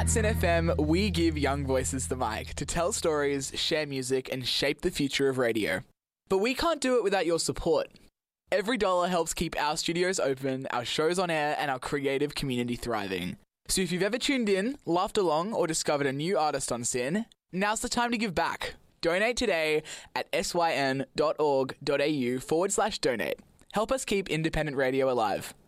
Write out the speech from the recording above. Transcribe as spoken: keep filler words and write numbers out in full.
At Sin F M, we give young voices the mic to tell stories, share music, and shape the future of radio. But we can't do it without your support. Every dollar helps keep our studios open, our shows on air, and our creative community thriving. So if you've ever tuned in, laughed along, or discovered a new artist on Sin, now's the time to give back. Donate today at syn.org.au forward slash donate. Help us keep independent radio alive.